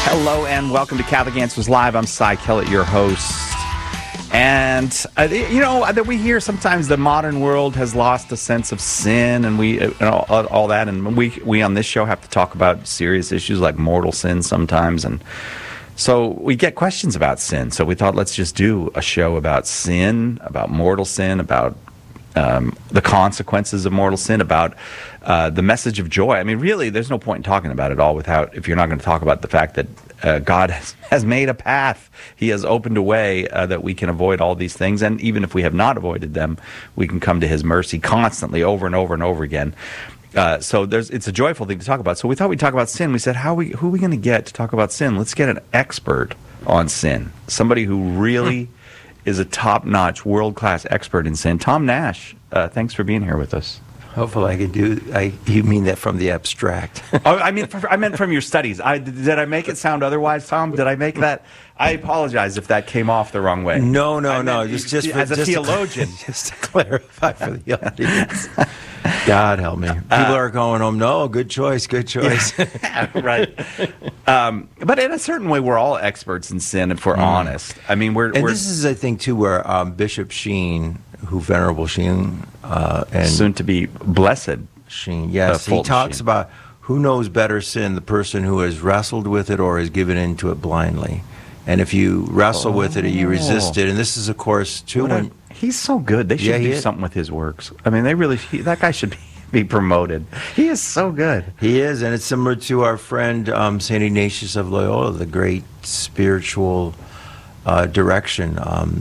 Hello and welcome to Catholic Answers Live. I'm Cy Kellett, your host. And, that we hear sometimes the modern world has lost a sense of sin and all that. And we on this show have to talk about serious issues like mortal sin sometimes. And so we get questions about sin. So we thought, let's just do a show about sin, about mortal sin, about the consequences of mortal sin, about the message of joy. I mean, really, there's no point in talking about it all if you're not going to talk about the fact that God has made a path. He has opened a way that we can avoid all these things. And even if we have not avoided them, we can come to his mercy constantly over and over and over again. So it's a joyful thing to talk about. So we thought we'd talk about sin. We said, who are we going to get to talk about sin? Let's get an expert on sin, somebody who really is a top-notch, world-class expert in sin. Tom Nash, thanks for being here with us. Hopefully I can do. You mean that from the abstract? Oh, I meant from your studies. Did I make it sound otherwise, Tom? Did I make that? I apologize if that came off the wrong way. No. Just as a theologian, just to clarify for the audience. God help me. People are going home. No, good choice. Right. But in a certain way, we're all experts in sin, if we're honest. I mean, this is, I think, too, where Bishop Sheen, Venerable Sheen, and soon to be blessed Sheen, yes, he talks about who knows better sin, the person who has wrestled with it or has given into it blindly. And if you wrestle with it or you resist it, and this is, of course, too. He's so good. They should do something with his works. I mean, that guy should be promoted. He is so good. He is, and it's similar to our friend St. Ignatius of Loyola, the great spiritual direction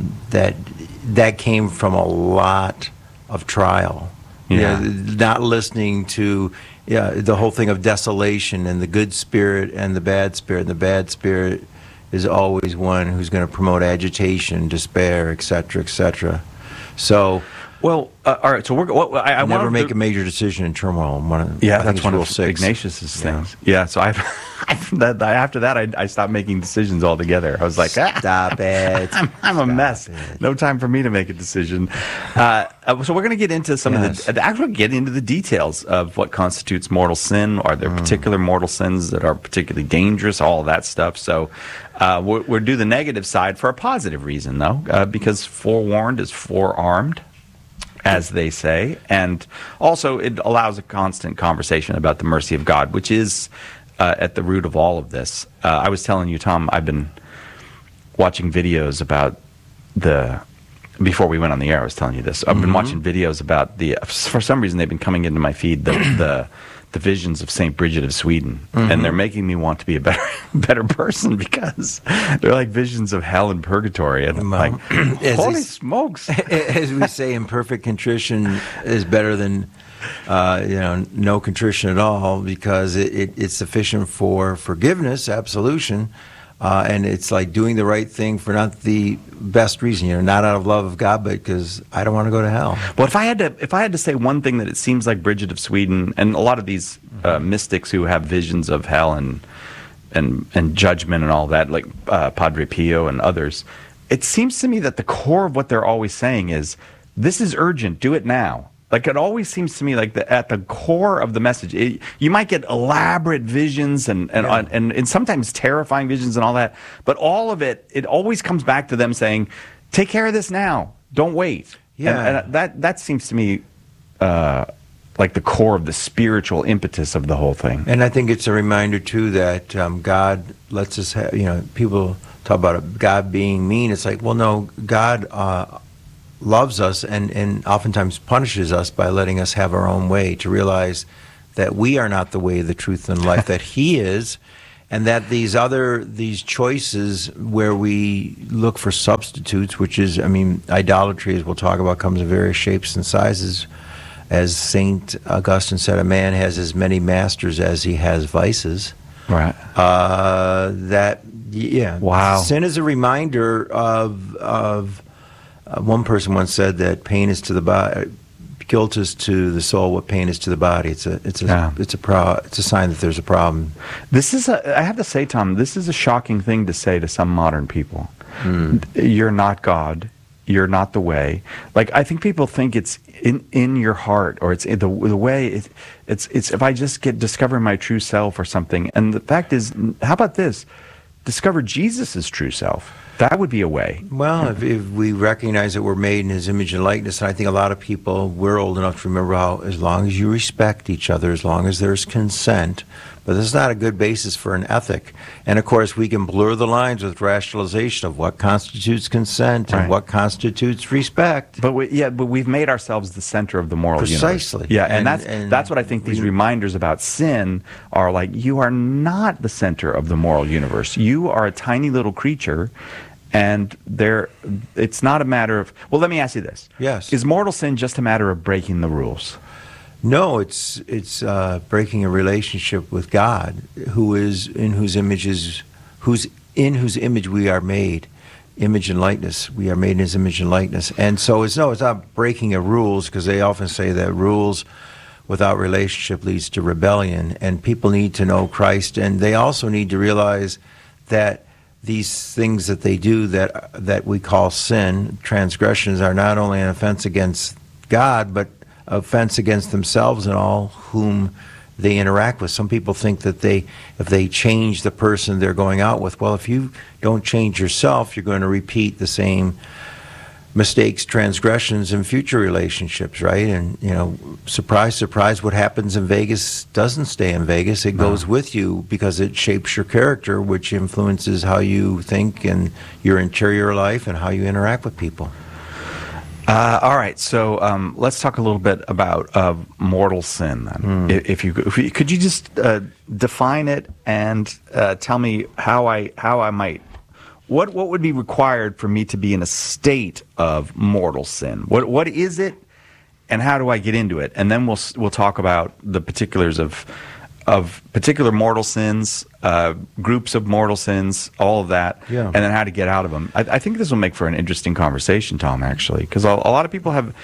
that came from a lot of trial. Yeah. Not listening to the whole thing of desolation and the good spirit and the bad spirit. And the bad spirit is always one who's going to promote agitation, despair, etc., etc. So, all right. So I never make a major decision in turmoil. That's one of Ignatius's things. Yeah. So after that, I stopped making decisions altogether. I was like, stop it. I'm a mess. No time for me to make a decision. So we're going to get into get into the details of what constitutes mortal sin. Are there particular mortal sins that are particularly dangerous? All of that stuff. So we'll do the negative side for a positive reason, though, because forewarned is forearmed, as they say, and also it allows a constant conversation about the mercy of God, which is at the root of all of this. I was telling you, Tom, I've been watching videos about before we went on the air, I was telling you this. I've been watching videos about for some reason they've been coming into my feed, the visions of St. Bridget of Sweden, and they're making me want to be a better person because they're like visions of hell and purgatory, and like, holy smokes! As we say, imperfect contrition is better than no contrition at all, because it's sufficient for forgiveness, absolution, and it's like doing the right thing for not the best reason, not out of love of God, but because I don't want to go to hell. Well, if I had to say one thing that it seems like Bridget of Sweden and a lot of these mystics who have visions of hell and judgment and all that, like Padre Pio and others, it seems to me that the core of what they're always saying is, this is urgent, do it now. Like, it always seems to me like at the core of the message, you might get elaborate visions and sometimes terrifying visions and all that, but all of it always comes back to them saying, take care of this now, don't wait. Yeah. And that seems to me like the core of the spiritual impetus of the whole thing. And I think it's a reminder, too, that God lets us have, people talk about God being mean. It's like, well, no, God loves us and oftentimes punishes us by letting us have our own way, to realize that we are not the way, the truth, and life, that he is, and that these choices where we look for substitutes, which is, idolatry, as we'll talk about, comes in various shapes and sizes. As St. Augustine said, a man has as many masters as he has vices. Right. Wow. Sin is a reminder of one person once said that pain is to the body, guilt is to the soul what pain is to the body. It's a sign that there's a problem. I have to say, Tom, this is a shocking thing to say to some modern people. You're not God. You're not the way. Like, I think people think it's in your heart, or it's in the way. It's if I just discover my true self or something. And the fact is, how about this? discover Jesus' true self. That would be a way. Well, if we recognize that we're made in his image and likeness, and I think a lot of people, we're old enough to remember how as long as you respect each other, as long as there's consent, but this is not a good basis for an ethic. And of course, we can blur the lines with rationalization of what constitutes consent and what constitutes respect. But we've made ourselves the center of the moral universe. Precisely. Yeah, and that's what I think these reminders about sin are like. You are not the center of the moral universe. You are a tiny little creature, and it's not a matter of. Well, let me ask you this. Yes. Is mortal sin just a matter of breaking the rules? No, it's breaking a relationship with God, in whose image we are made, image and likeness. We are made in his image and likeness, and so it's not breaking of rules, because they often say that rules without relationship leads to rebellion, and people need to know Christ, and they also need to realize that these things that they do that we call sin, transgressions, are not only an offense against God, but offense against themselves and all whom they interact with. Some people think that if they change the person they're going out with, well, if you don't change yourself, you're going to repeat the same mistakes, transgressions in future relationships, right? And, surprise, surprise, what happens in Vegas doesn't stay in Vegas. It goes with you because it shapes your character, which influences how you think and your interior life and how you interact with people. All right, so let's talk a little bit about mortal sin. Then, could you just define it and tell me how I might. What would be required for me to be in a state of mortal sin? What is it, and how do I get into it? And then we'll talk about the particulars of particular mortal sins, groups of mortal sins, all of that, and then how to get out of them. I think this will make for an interesting conversation, Tom, actually, because a lot of people have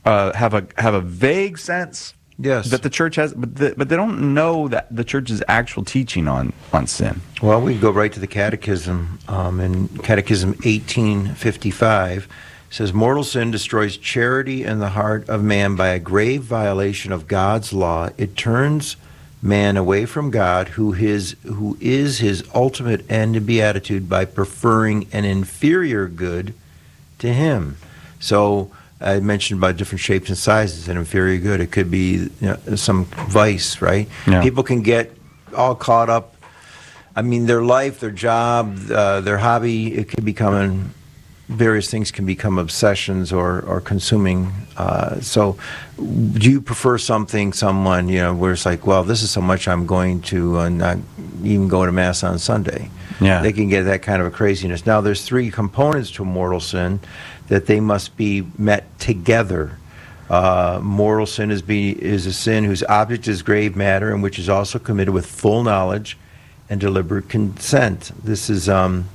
a vague sense that the church has, but they don't know that the church's actual teaching on sin. Well, we go right to the Catechism. In Catechism 1855, it says, mortal sin destroys charity in the heart of man by a grave violation of God's law. It turns man away from God, who is his ultimate end and beatitude, by preferring an inferior good to him. So I mentioned about different shapes and sizes. An inferior good, it could be some vice, right? Yeah. People can get all caught up. I mean, their life, their job, their hobby, it could become various things can become obsessions or consuming. So do you prefer someone, where it's like, well, this is so much I'm going to not even go to Mass on Sunday. Yeah. They can get that kind of a craziness. Now, there's three components to mortal sin that they must be met together. Mortal sin is a sin whose object is grave matter and which is also committed with full knowledge and deliberate consent. This is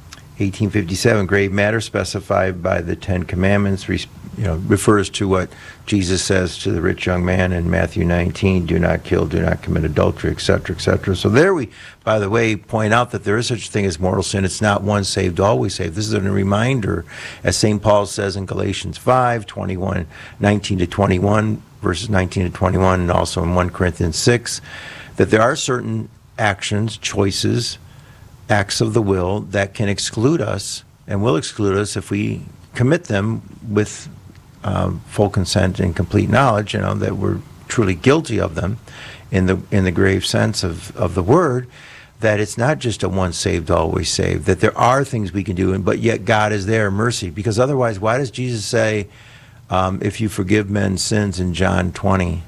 1857. Grave matter specified by the Ten Commandments refers to what Jesus says to the rich young man in Matthew 19, do not kill, do not commit adultery, etc., etc. So there we, by the way, point out that there is such a thing as mortal sin. It's not once saved, always saved. This is a reminder, as St. Paul says in Galatians 5, 19 to 21, verses 19 to 21, and also in 1 Corinthians 6, that there are certain actions, choices, acts of the will that can exclude us and will exclude us if we commit them with full consent and complete knowledge, that we're truly guilty of them in the grave sense of the word, that it's not just a once saved, always saved, that there are things we can do, but yet God is there, mercy. Because otherwise, why does Jesus say, if you forgive men's sins in John 20,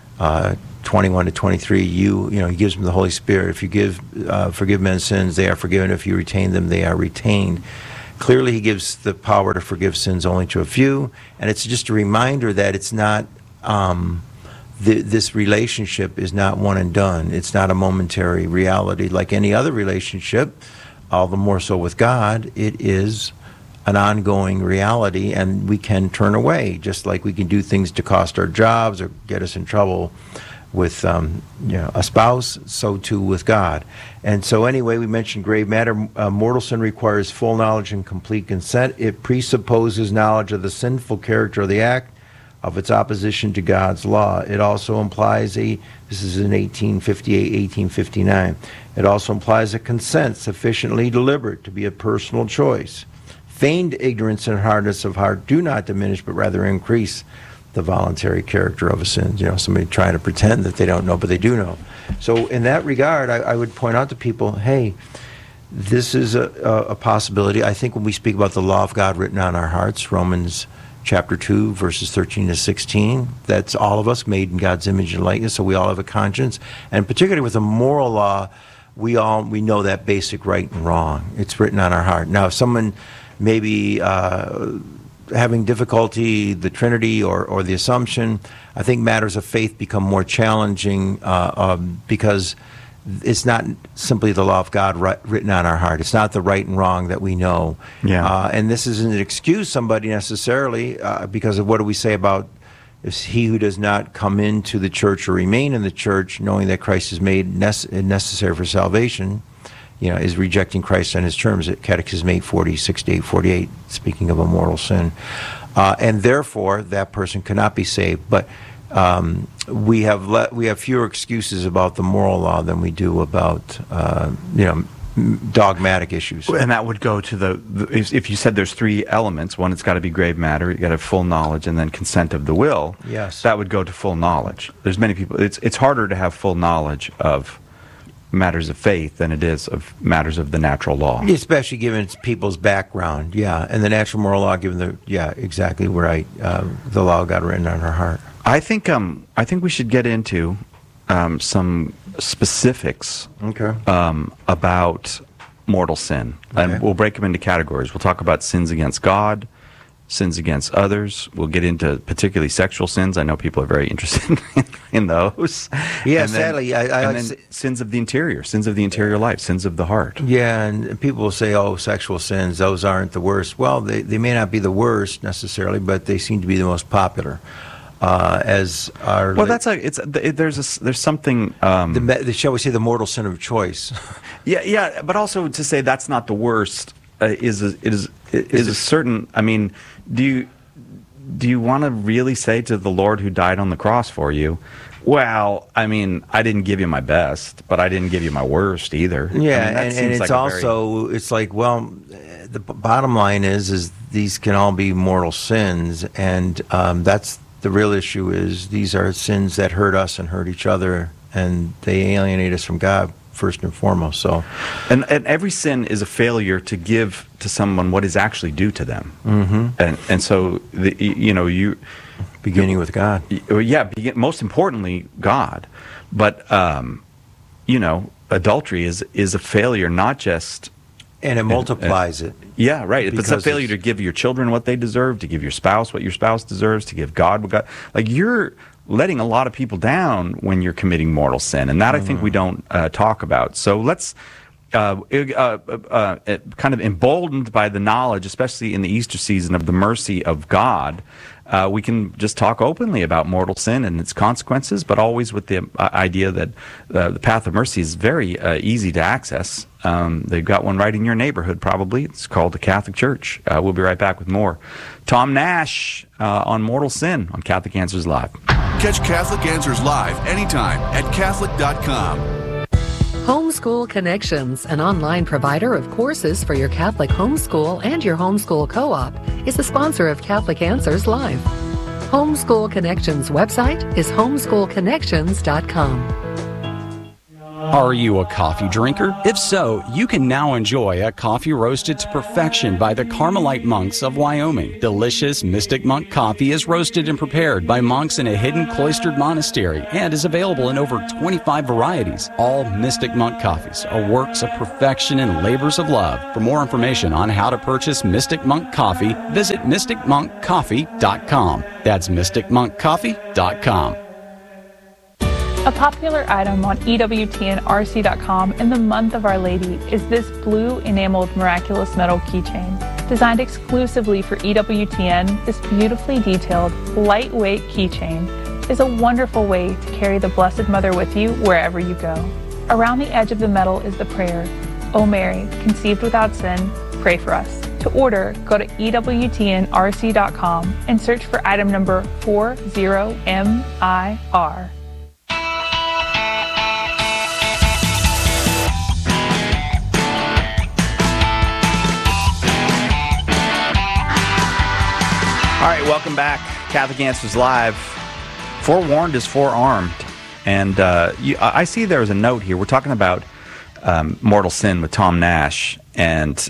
21 to 23, he gives them the Holy Spirit. If you forgive men's sins, they are forgiven. If you retain them, they are retained. Clearly, he gives the power to forgive sins only to a few, and it's just a reminder that it's not, this relationship is not one and done. It's not a momentary reality like any other relationship, all the more so with God. It is an ongoing reality, and we can turn away, just like we can do things to cost our jobs or get us in trouble with a spouse, so too with God. And so anyway, we mentioned grave matter. Mortal sin requires full knowledge and complete consent. It presupposes knowledge of the sinful character of the act, of its opposition to God's law. It also implies this is in 1858, 1859, it also implies a consent sufficiently deliberate to be a personal choice. Feigned ignorance and hardness of heart do not diminish, but rather increase the voluntary character of a sin. Somebody trying to pretend that they don't know, but they do know. So in that regard, I would point out to people, hey, this is a possibility. I think when we speak about the law of God written on our hearts, Romans chapter 2, verses 13 to 16, that's all of us made in God's image and likeness, so we all have a conscience. And particularly with the moral law, we know that basic right and wrong. It's written on our heart. Now, if someone maybe having difficulty, the Trinity or the Assumption, I think matters of faith become more challenging because it's not simply the law of God written on our heart. It's not the right and wrong that we know. Yeah. And this isn't an excuse somebody necessarily because of what do we say about he who does not come into the church or remain in the church knowing that Christ is made necessary for salvation, is rejecting Christ on his terms at Catechism 840, 68, 48, speaking of a mortal sin. And therefore, that person cannot be saved. But we have fewer excuses about the moral law than we do about, dogmatic issues. And that would go to if you said there's three elements, one, it's got to be grave matter, you got to have full knowledge, and then consent of the will. Yes. That would go to full knowledge. There's many people, it's harder to have full knowledge of matters of faith than it is of matters of the natural law. Especially given people's background, and the natural moral law, given exactly right, the law of God written on our heart. I think we should get into some specifics about mortal sin, and we'll break them into categories. We'll talk about sins against God, sins against others. We'll get into particularly sexual sins. I know people are very interested in those. Yeah, and sadly, then sins of the interior life, sins of the heart. Yeah, and people will say, "Oh, sexual sins; those aren't the worst." Well, they may not be the worst necessarily, but they seem to be the most popular. There's something. Shall we say the mortal sin of choice? Yeah, but also to say that's not the worst is a certain. I mean, do you want to really say to the Lord who died on the cross for you, well, I mean, I didn't give you my best, but I didn't give you my worst either. Yeah, and it's also it's like, well, the bottom line is these can all be mortal sins, and that's the real issue. Is these are sins that hurt us and hurt each other, and they alienate us from God first and foremost. So, and every sin is a failure to give to someone what is actually due to them. Mm-hmm. And so you beginning with God. Most importantly, God. But adultery is a failure, not just. And it multiplies it. Yeah, right. If it's a failure to give your children what they deserve, to give your spouse what your spouse deserves, to give God what God... Like, you're letting a lot of people down when you're committing mortal sin, and that I think we don't talk about. So let's... kind of emboldened by the knowledge, especially in the Easter season, of the mercy of God, we can just talk openly about mortal sin and its consequences, but always with the idea that the path of mercy is very easy to access. They've got one right in your neighborhood, probably. It's called the Catholic Church. We'll be right back with more. Tom Nash on mortal sin on Catholic Answers Live. Catch Catholic Answers Live anytime at Catholic.com. Homeschool Connections, an online provider of courses for your Catholic homeschool and your homeschool co-op, is the sponsor of Catholic Answers Live. Homeschool Connections website is homeschoolconnections.com. Are you a coffee drinker? If so, you can now enjoy a coffee roasted to perfection by the Carmelite monks of Wyoming. Delicious Mystic Monk coffee is roasted and prepared by monks in a hidden cloistered monastery and is available in over 25 varieties. All Mystic Monk coffees are works of perfection and labors of love. For more information on how to purchase Mystic Monk coffee, visit mysticmonkcoffee.com. That's mysticmonkcoffee.com. A popular item on EWTNRC.com in the month of Our Lady is this blue enameled miraculous metal keychain. Designed exclusively for EWTN, this beautifully detailed, lightweight keychain is a wonderful way to carry the Blessed Mother with you wherever you go. Around the edge of the metal is the prayer, "O Mary, conceived without sin, pray for us." To order, go to EWTNRC.com and search for item number 40MIR. All right, welcome back. Catholic Answers Live. Forewarned is forearmed. And I see there was a note here. We're talking about mortal sin with Tom Nash. And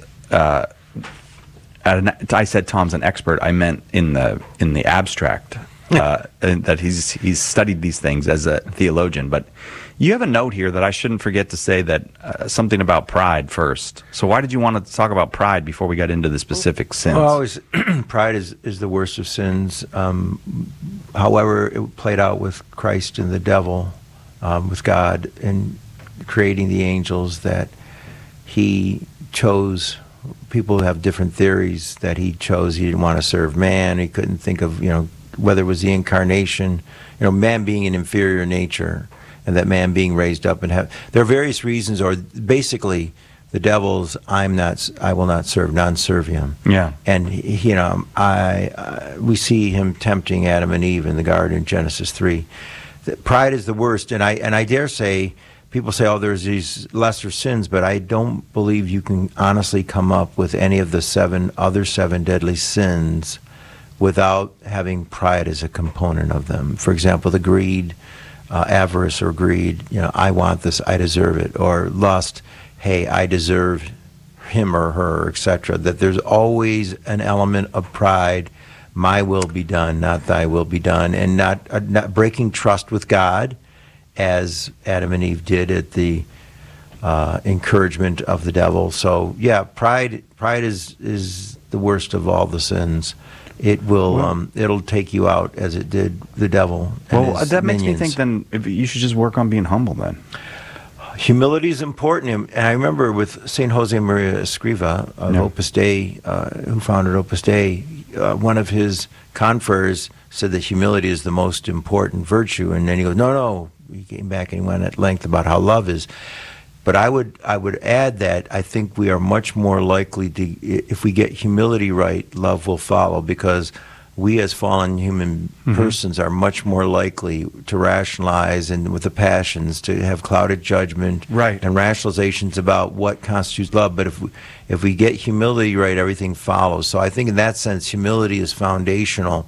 I said Tom's an expert. I meant in the abstract, and that he's studied these things as a theologian. But you have a note here that I shouldn't forget to say that something about pride first. So why did you want to talk about pride before we got into the specific sins? Well, pride is the worst of sins. However, it played out with Christ and the devil, with God, and creating the angels, that he chose. People have different theories that he chose. He didn't want to serve man. He couldn't think of, whether it was the incarnation, man being an inferior nature, and that man being raised up and have. There are various reasons, or basically, the devil's I will not serve, non serviam. Yeah. And we see him tempting Adam and Eve in the garden in Genesis 3. Pride is the worst, and I dare say, people say, there's these lesser sins, but I don't believe you can honestly come up with any of the other seven deadly sins without having pride as a component of them. For example, the greed, avarice or greed, I want this, I deserve it, or lust, hey, I deserve him or her, etc. That there's always an element of pride, my will be done, not thy will be done, and not breaking trust with God, as Adam and Eve did at the encouragement of the devil. So yeah, pride is the worst of all the sins. It will it'll take you out as it did the devil. And his that makes minions. me think then you should just work on being humble then. Humility is important, and I remember with Saint Jose Maria Escriva of Opus Dei, who founded Opus Dei, one of his conferers said that humility is the most important virtue, and then he goes, no. He came back and he went at length about how love is. But I would add that I think we are much more likely to, if we get humility right, love will follow, because we as fallen human persons are much more likely to rationalize, and with the passions to have clouded judgment and rationalizations about what constitutes love. But if we get humility right, everything follows. So I think in that sense, humility is foundational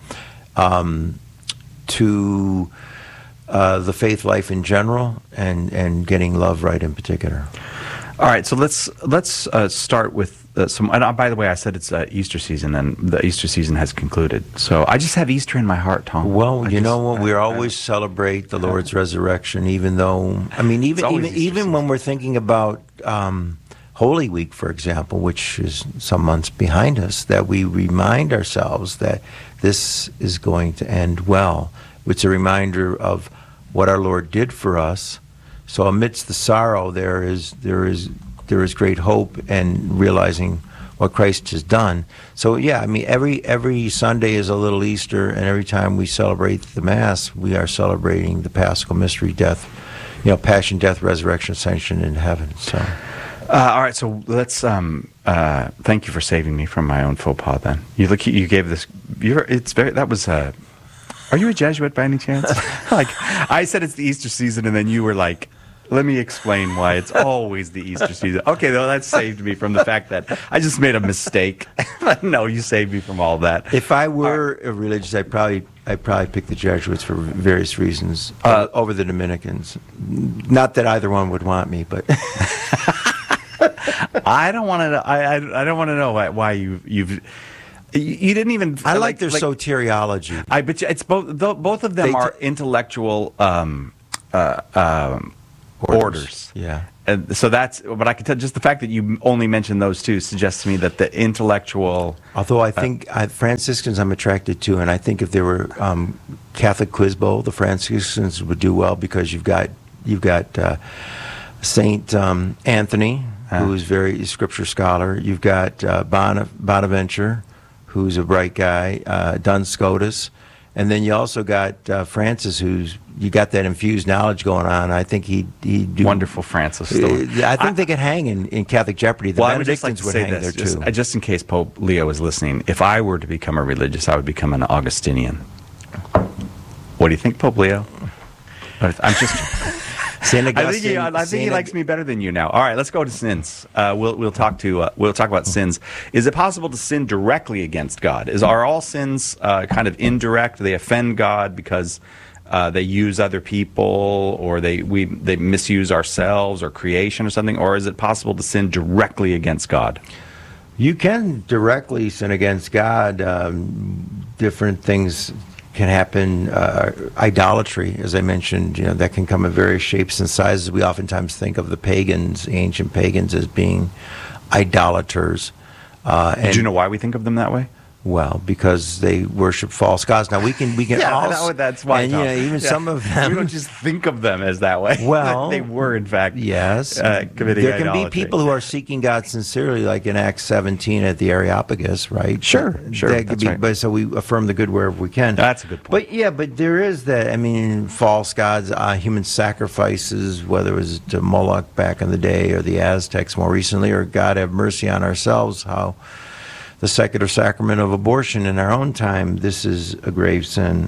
to the faith life in general, and getting love right in particular. All right, so let's start with some. And by the way, I said it's Easter season, and the Easter season has concluded. So I just have Easter in my heart, Tom. Well, know what? We always celebrate the Lord's resurrection, even though even when we're thinking about Holy Week, for example, which is some months behind us, that we remind ourselves that this is going to end well. It's a reminder of what our Lord did for us. So amidst the sorrow, there is great hope, and realizing what Christ has done. So yeah, every Sunday is a little Easter, and every time we celebrate the Mass, we are celebrating the Paschal mystery, death, passion, death, resurrection, ascension in heaven. So. All right, so let's. Thank you for saving me from my own faux pas. Then you gave this. That was. Are you a Jesuit by any chance? Like, I said it's the Easter season, and then you were like, let me explain why it's always the Easter season. Okay, though, that saved me from the fact that I just made a mistake. No, you saved me from all that. If I were a religious, I'd probably pick the Jesuits for various reasons over the Dominicans. Not that either one would want me, but I don't want to. I don't want to know why you've. You didn't even. I like their soteriology. But it's both of them are intellectual orders. Yeah. And so but I can tell just the fact that you only mentioned those two suggests to me that the intellectual. Although I think Franciscans I'm attracted to, and I think if there were Catholic Quiz Bowl, the Franciscans would do well, because you've got Saint Anthony, who is very scripture scholar. You've got Bonaventure, who's a bright guy, Duns Scotus, And then you also got Francis, you got that infused knowledge going on. I think he'd do Wonderful Francis story. I think they could hang in Catholic Jeopardy. The Well, I would just like Benedictines to would say hang this, there too. just in case Pope Leo is listening. If I were to become a religious, I would become an Augustinian. What do you think, Pope Leo? I'm just. Saint I think he likes me better than you now. All right, let's go to sins. We'll talk about sins. Is it possible to sin directly against God? Are all sins kind of indirect? They offend God because they use other people, or they misuse ourselves or creation or something? Or is it possible to sin directly against God? You can directly sin against God. Different things can happen. Idolatry, as I mentioned, that can come in various shapes and sizes. We oftentimes think of the pagans, ancient pagans, as being idolaters. Do you know why we think of them that way? Well, because they worship false gods. Now we can also, that's why. And even some of them, we don't just think of them as that way. Well, they were in fact, yes. Committing there can idolatry. be people who are seeking God sincerely, like in Acts 17 at the Areopagus, right? Sure. That could be, but so we affirm the good wherever we can. That's a good point. But there is that. I mean, false gods, human sacrifices, whether it was to Moloch back in the day or the Aztecs more recently, or God have mercy on ourselves, how the secular sacrament of abortion in our own time, this is a grave sin.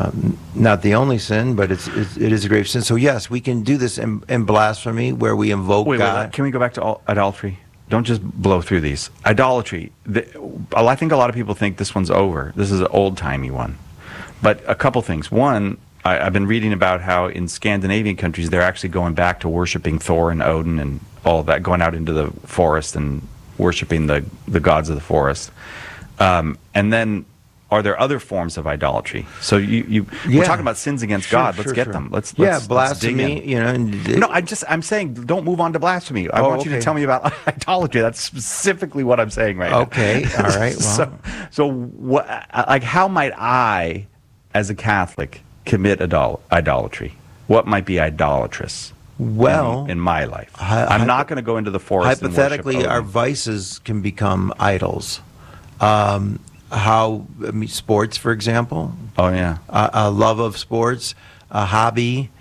Not the only sin, but it is a grave sin. So yes, we can do this in blasphemy, where we invoke God. Wait, can we go back to idolatry? Don't just blow through these. Idolatry. I think a lot of people think this one's over. This is an old-timey one. But a couple things. One, I've been reading about how in Scandinavian countries, they're actually going back to worshiping Thor and Odin and all of that, going out into the forest and worshiping the gods of the forest. And then, are there other forms of idolatry? So we're talking about sins against God. Let's get them. Let's blasphemy. No, I'm saying don't move on to blasphemy. I want you to tell me about idolatry. That's specifically what I'm saying right now. Okay, all right. Well. So what? Like, how might I, as a Catholic, commit idolatry? What might be idolatrous? Well, in my life, I'm not going to go into the forest. Hypothetically, our vices can become idols. Sports, for example. Oh yeah, a love of sports, a hobby,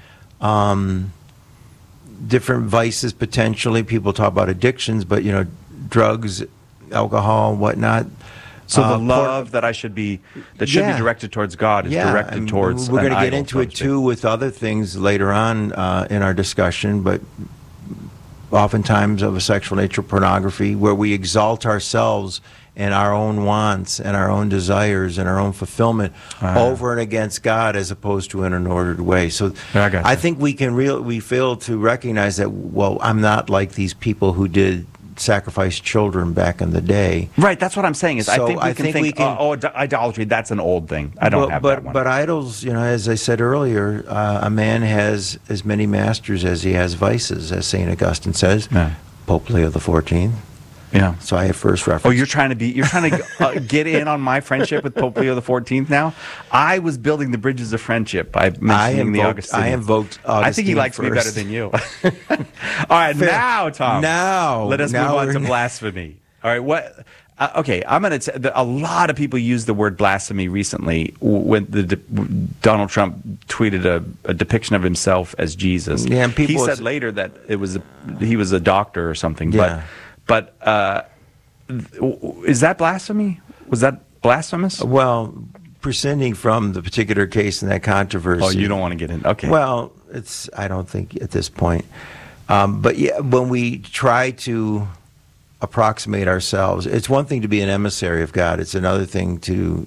different vices potentially. People talk about addictions, but drugs, alcohol, whatnot. So the love that should be directed towards God is directed towards. We're going to get into it too with other things later on in our discussion, but oftentimes of a sexual nature, pornography, where we exalt ourselves and our own wants and our own desires and our own fulfillment over and against God, as opposed to in an ordered way. So I think we fail to recognize that. Well, I'm not like these people who did sacrifice children back in the day. Right, that's what I'm saying. So I think we can think, idolatry, that's an old thing. I don't have that one. But idols, as I said earlier, a man has as many masters as he has vices, as St. Augustine says. Yeah. Pope Leo XIV. Yeah. So I have first reference. Oh, you're trying to get in on my friendship with Pope Leo XIV now? I was building the bridges of friendship by mentioning the Augustinian. I invoked Augustine. I think he likes me better than you. All right, now, Tom. Let us move on to blasphemy. All right, what? Okay, I'm going to. A lot of people use the word blasphemy recently when Donald Trump tweeted a depiction of himself as Jesus. Yeah, and he said later that he was a doctor or something. Yeah. But is that blasphemy? Was that blasphemous? Well, prescinding from the particular case and that controversy. Oh, you don't want to get in. Okay. Well, I don't think at this point. But yeah, when we try to approximate ourselves, it's one thing to be an emissary of God. It's another thing to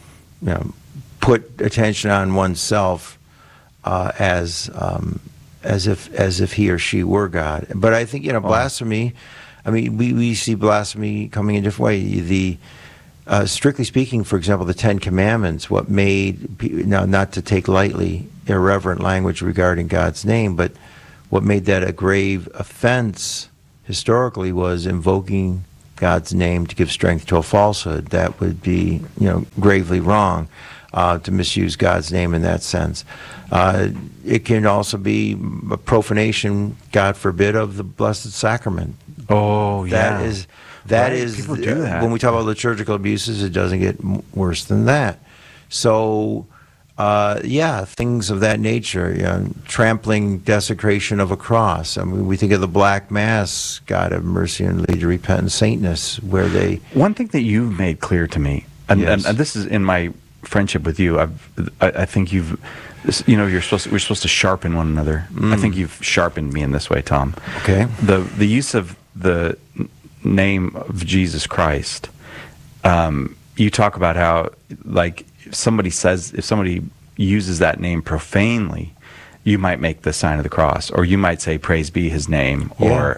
put attention on oneself as if he or she were God. But I think blasphemy. I mean, we see blasphemy coming in a different way. Strictly speaking, for example, the Ten Commandments, what made, not to take lightly irreverent language regarding God's name, but what made that a grave offense historically was invoking God's name to give strength to a falsehood. That would be, gravely wrong to misuse God's name in that sense. It can also be a profanation, God forbid, of the Blessed Sacrament. Oh, yeah. That is people do that. When we talk about liturgical abuses, it doesn't get worse than that. So things of that nature. Trampling desecration of a cross. I mean, we think of the Black Mass, God have mercy and lead to repentance, Saintness, where they... One thing that you've made clear to me, and this is in my friendship with you, I think you've... we're supposed to sharpen one another. I think you've sharpened me in this way, Tom. Okay. The use of the name of Jesus Christ. You talk about how, like, if somebody uses that name profanely, you might make the sign of the cross, or you might say, "Praise be His name,"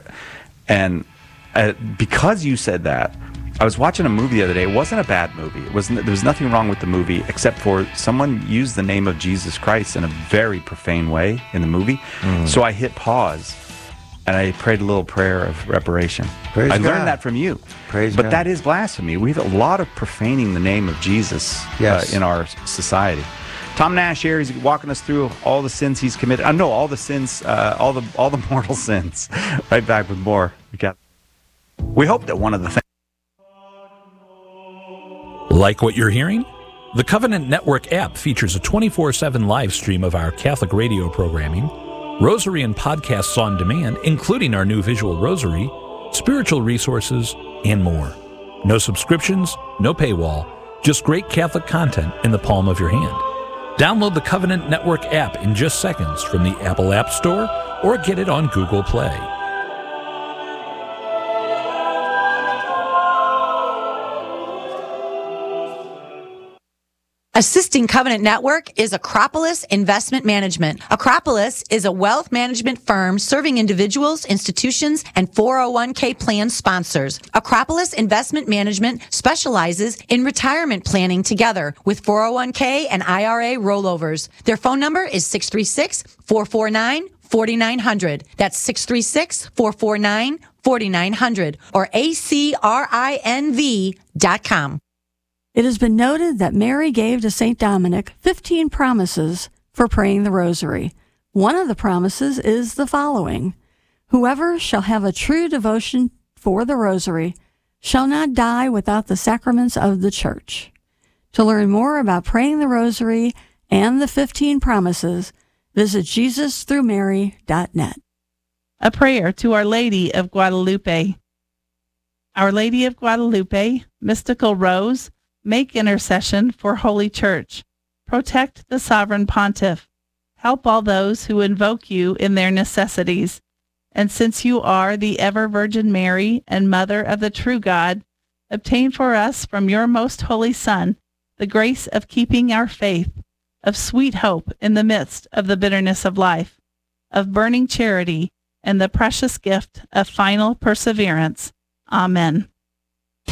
because you said that. I was watching a movie the other day. It wasn't a bad movie. There was nothing wrong with the movie, except for someone used the name of Jesus Christ in a very profane way in the movie. So I hit pause, and I prayed a little prayer of reparation. Praise God. Learned that from you. Praise but God. That is blasphemy. We have a lot of profaning the name of Jesus in our society. Tom Nash here. He's walking us through all the sins he's committed. I know all the sins, all the mortal sins. Right back with more. We hope that one of the things. Like what you're hearing? The Covenant Network app features a 24/7 live stream of our Catholic radio programming, rosary and podcasts on demand, including our new visual rosary, spiritual resources, and more. No subscriptions, no paywall, just great Catholic content in the palm of your hand. Download the Covenant Network app in just seconds from the Apple App Store or get it on Google Play. Assisting Covenant Network is Acropolis Investment Management. Acropolis is a wealth management firm serving individuals, institutions, and 401k plan sponsors. Acropolis Investment Management specializes in retirement planning together with 401k and IRA rollovers. Their phone number is 636-449-4900. That's 636-449-4900 or acrinv.com. It has been noted that Mary gave to St. Dominic 15 promises for praying the rosary. One of the promises is the following: whoever shall have a true devotion for the rosary shall not die without the sacraments of the Church. To learn more about praying the rosary and the 15 promises, visit JesusThroughMary.net. A prayer to Our Lady of Guadalupe. Our Lady of Guadalupe, mystical rose, make intercession for Holy Church. Protect the sovereign pontiff. Help all those who invoke you in their necessities. And since you are the ever-Virgin Mary and Mother of the true God, obtain for us from your most holy Son the grace of keeping our faith, of sweet hope in the midst of the bitterness of life, of burning charity, and the precious gift of final perseverance. Amen.